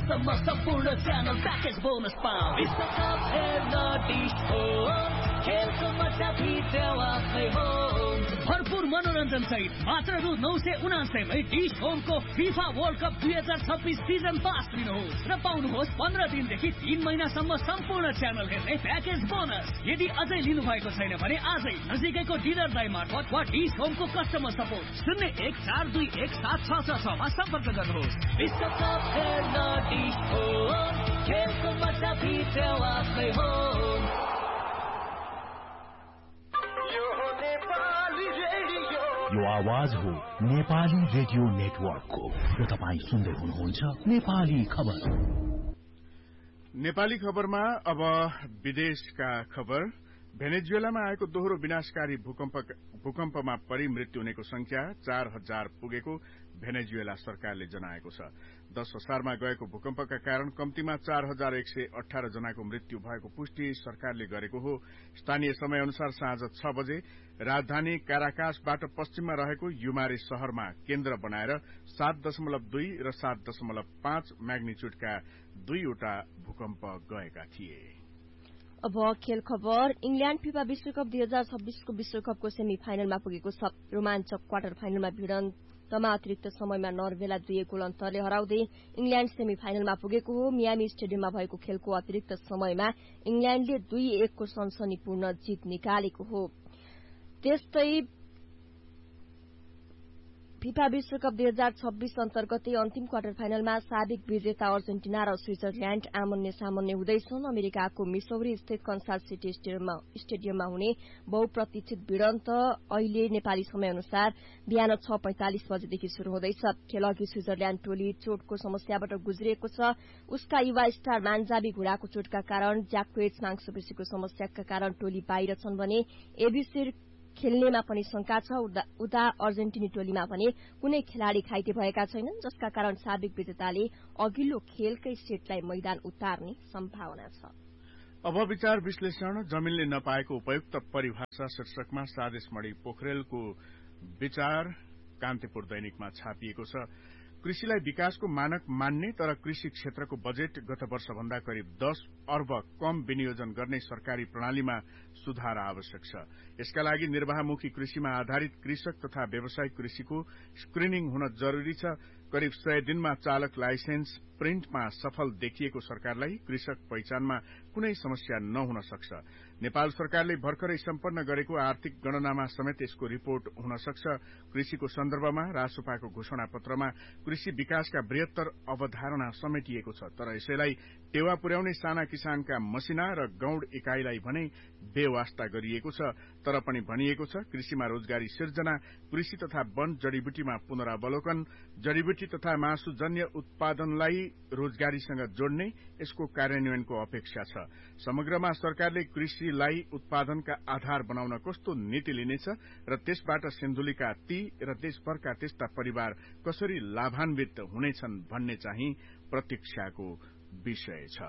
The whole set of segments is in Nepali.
कस्टमर सम्पूर्ण च्यानल प्याकेज बोनस पाऊ विश्वकप हेर्न डिश होम खेलको मजा भित्र आफै हो भरपूर मनोरञ्जन सहित मात्र रु 979 मै dish होमको FIFA world cup 2026 season pass लिनुहोस् र पाउनुहोस् 15 दिनदेखि 3 महिनासम्म सम्पूर्ण च्यानल हेर्ने प्याकेज बोनस यदि अझै लिनु भएको छैन भने आजै नजिकैको डिलर दाइ मार्फत वा डिश होमको कस्टमर सपोर्ट 01421766 मा सम्पर्क गर्नुहोस् विश्वकप हेर्न डिश होम खेलको मजा भित्र आफै हो यो आवाज हो नेपाली रेडियो नेटवर्कको र तपाई सुन्दै हुनुहुन्छ नेपाली खबर। नेपाली खबरमा अब विदेशका खबर। भेनेजुएलामा आएको दोहोरो विनाशकारी भूकम्पमा परि मृत्यु हुनेको संख्या 4000 पुगेको भेनेजुएला सरकारले जनाएको छ। 10 असारमा गएको भूकम्पका कारण कम्तीमा 4118 जनाको मृत्यु भएको पुष्टि सरकारले गरेको हो। स्थानीय समय अनुसार साँझ 6 बजे राजधानी काराकासबाट पश्चिममा रहेको युमारे शहरमा केन्द्र बनाएर 7.2 र 7.5 म्याग्निच्युडका दुईवटा भूकम्प गएका थिए। अब खेल खबर। इंग्ल्याण्ड फिफा विश्वकप 2026 को विश्वकपको सेमी फाइनलमा पुगेको छ। रोमाञ्चक क्वार्टर फाइनलमा भिडन्तमा अतिरिक्त समयमा नर्वेलाई 2-1 गोल अन्तरले हराउँदै इंग्ल्याण्ड सेमी फाइनलमा पुगेको हो। मियामी स्टेडियममा भएको खेलको अतिरिक्त समयमा इंग्ल्याण्डले 2-1 को सनसनीपूर्ण जित निकालेको हो। त्यस्तै फिफा विश्वकप 2026 अन्तर्गतै अन्तिम क्वार्टर फाइनलमा साबिक विजेता अर्जेन्टिना र स्विजरल्याण्ड आमन्ने सामन्ने हुँदैछन्। अमेरिकाको मिसौरी स्थित कन्सास सिटी स्टेडियममा हुने बहुप्रतीक्षित भिडन्त अहिले नेपाली समय अनुसार बिहान 6:45 बजेदेखि शुरू हुँदैछ। खेलअघि स्विजरल्याण्ड टोली चोटको समस्याबाट गुज्रिएको छ। उसका युवा स्टार मान्जावी घुँडाको चोटका कारण ज्याक्वेज मांसपेशीको समस्याका कारण टोली बाहिर छन् भने एबीसी खेल्नेमा पनि शंका छ। उता अर्जेन्टिनी टोलीमा भने कुनै खेलाड़ी घाइते भएका छैनन्, जसका कारण साबिक विजेताले अघिल्लो खेलकै सेटलाई मैदान उतार्ने सम्भावना छ। अब विचार विश्लेषण। जमिनले नपाएको उपयुक्त परिभाषा शीर्षकमा सादेशमणि पोखरेलको विचार कान्तिपुर दैनिकमा छापिएको छ। कृषिलाई विकासको मानक मान्ने तर कृषि क्षेत्रको बजेट गत वर्षभन्दा करिब 10 अर्ब कम विनियोजन गर्ने सरकारी प्रणालीमा सुधार आवश्यक छ। यसका लागि निर्वाहमुखी कृषिमा आधारित कृषक तथा व्यावसायिक कृषिको स्क्रिनिङ हुन जरूरी छ। करिब 100 दिनमा चालक लाइसेन्स प्रिन्टमा सफल देखिएको सरकारलाई कृषक पहिचानमा कुनै समस्या नहुन सक्छ। नेपाल सरकारले भर्खरै सम्पन्न गरेको आर्थिक गणनामा समेत यसको रिपोर्ट हुन सक्छ। कृषिको सन्दर्भमा रासोपाको घोषणा पत्रमा कृषि विकासका बृहत्तर अवधारणा समेटिएको छ, तर यसैलाई टेवा पुर्याउने साना किसानका मसिना र गौड़ इकाईलाई भने बेवास्ता गरिएको छ। तर पनि भनिएको छ कृषिमा रोजगारी सिर्जना, कृषि तथा वन जड़ीबुटीमा पुनरावलोकन, जड़ीबुटी तथा मासुजन्य उत्पादनलाई रोजगारीसँग जोड्ने यसको कार्यान्वयनको अपेक्षा छ। समग्रमा सरकारले कृषिलाई उत्पादनका आधार बनाउन कस्तो नीति लिनेछ र त्यसबाट सिन्धुलीका ती र देशभरका त्यस्ता परिवार कसरी लाभान्वित हुनेछन् भन्ने चाहिँ प्रतीक्षाको विषय छ।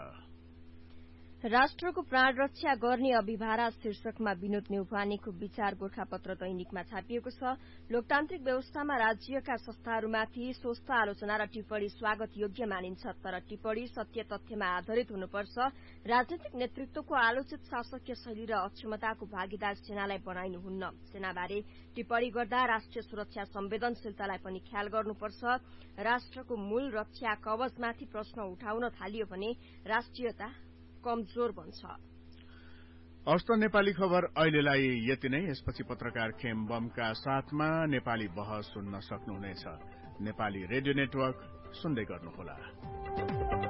राष्ट्रको प्राण रक्षा गर्ने अभिभारा शीर्षकमा विनोद नेउपानेको विचार गोरखापत्र दैनिकमा छापिएको छ। लोकतान्त्रिक व्यवस्थामा राज्यका संस्थाहरूमाथि स्वस्थ आलोचना र टिप्पणी स्वागत योग्य मानिन्छ, तर टिप्पणी सत्य तथ्यमा आधारित हुनुपर्छ। राजनैतिक नेतृत्वको आलोचित शासकीय शैली र अक्षमताको भागीदार सेनालाई बनाइनुहुन्न। सेनाबारे टिप्पणी गर्दा राष्ट्रिय सुरक्षा संवेदनशीलतालाई पनि ख्याल गर्नुपर्छ। राष्ट्रको मूल रक्षा कवचमाथि प्रश्न उठाउन थालियो भने राष्ट्रियता कमजोर बन्छ। हस्त नेपाली खबर अहिलेलाई यति नै। यसपछि पत्रकार खेम बमका साथमा नेपाली बहस सुन्न सक्नुहुनेछ। नेपाली रेडियो नेटवर्क सुन्दै गर्नुहोला।